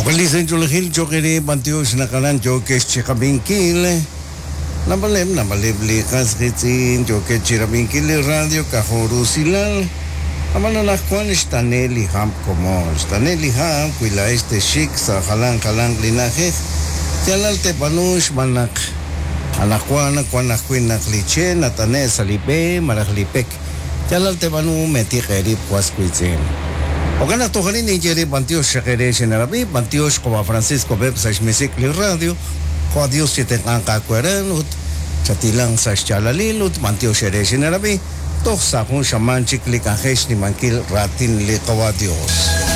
Listen Julahil Jokere Bantios Nakalan Jokes Chikabinkil Namalib Likas Ritzin Joke Chirabinkil Radio Kahoru Silal Amananakwan Staneli Ham como Staneli Ham Kuila este Shik Sahalan Kalang Linaje Yalal Tepanush Manak Anakwana Kwanakwina Kliche Natane Salipe Maraklipek Yalal Tepanu Metikeri Kwasquitzin Ogana toharin injeri Bantios Shakere Shenarabi, Bantios como Francisco Bebsas Mesikli Radio, Juadios Chitengan Kakwerenut, Chatilang Sashchalalinut, Bantios Shere Shenarabi, Toh Sahun Shaman Chikli Kangesh ni Mankil Ratin Likawadios.